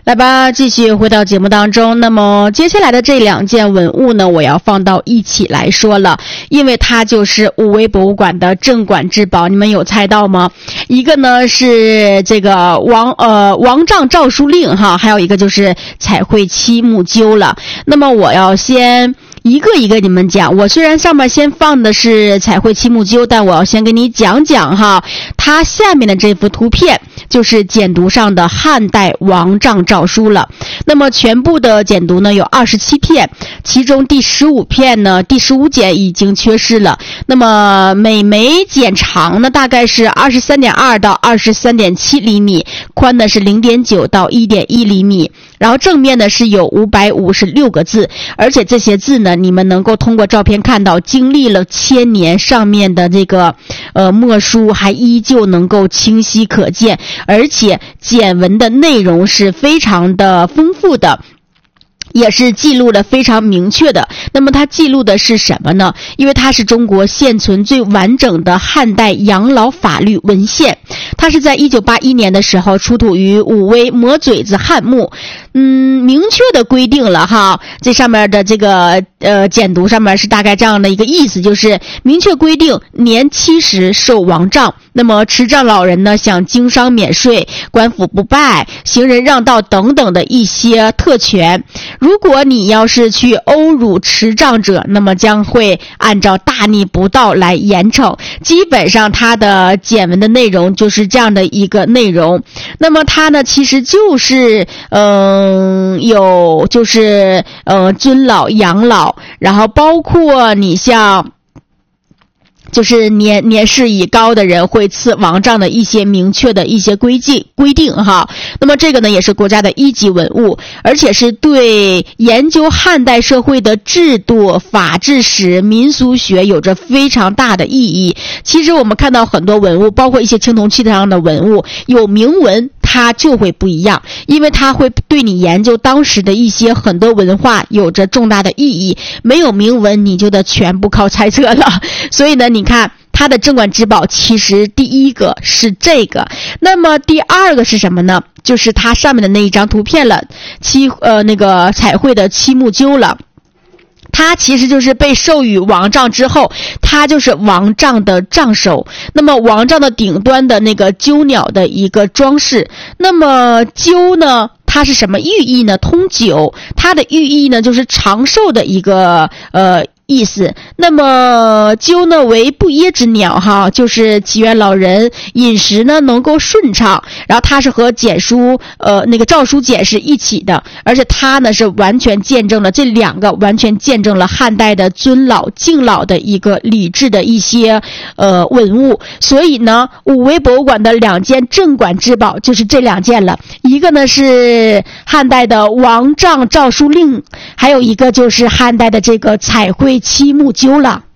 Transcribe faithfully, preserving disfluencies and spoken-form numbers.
来吧，继续回到节目当中。那么接下来的这两件文物呢，我要放到一起来说了，因为它就是武威博物馆的镇馆之宝。你们有猜到吗？一个呢是这个王呃王杖诏书令哈，还有一个就是彩绘漆木鸠了。那么我要先一个一个你们讲，我虽然上面先放的是彩绘漆木鸠，但我要先给你讲讲哈，它下面的这幅图片就是简牍上的汉代王杖诏书了。那么全部的简牍呢有二十七片，其中第十五片呢，第十五简已经缺失了。那么每枚简长呢大概是 二十三点二 到 二十三点七 厘米，宽呢是 零点九 到 一点一 厘米。然后正面呢是有五百五十六个字，而且这些字呢你们能够通过照片看到经历了千年，上面的这个呃墨书还依旧能够清晰可见，而且简文的内容是非常的丰富的，也是记录了非常明确的。那么它记录的是什么呢？因为它是中国现存最完整的汉代养老法律文献，它是在一九八一年的时候出土于武威磨嘴子汉墓。嗯，明确的规定了哈，这上面的这个呃简牍上面是大概这样的一个意思，就是明确规定年七十受王杖，那么持杖老人呢享经商免税、官府不拜、行人让道等等的一些特权。如果你要是去殴辱持杖者，那么将会按照大逆不道来严惩。基本上它的简文的内容就是这样的一个内容。那么它呢其实就是嗯、呃、有就是呃尊老养老，然后包括你像就是年年事已高的人会赐王杖的一些明确的一些规定规定哈。那么这个呢也是国家的一级文物，而且是对研究汉代社会的制度、法治史、民俗学有着非常大的意义。其实我们看到很多文物，包括一些青铜器上的文物，有铭文它就会不一样，因为它会对你研究当时的一些很多文化有着重大的意义。没有铭文你就得全部靠猜测了。所以呢你看它的镇馆之宝其实第一个是这个，那么第二个是什么呢？就是它上面的那一张图片了，漆呃那个彩绘的漆木鸠了。它其实就是被授予王杖之后，它就是王杖的杖首。那么王杖的顶端的那个鸠鸟的一个装饰，那么鸠呢它是什么寓意呢？通九，它的寓意呢就是长寿的一个呃意思。那么鸠呢为不噎之鸟哈，就是祈愿老人饮食呢能够顺畅，然后它是和简书呃那个诏书简是一起的，而且它呢是完全见证了这两个完全见证了汉代的尊老敬老的一个礼制的一些呃文物。所以呢武威博物馆的两件镇馆之宝就是这两件了，一个呢是汉代的王杖诏书令，还有一个就是汉代的这个彩绘漆木鸠了。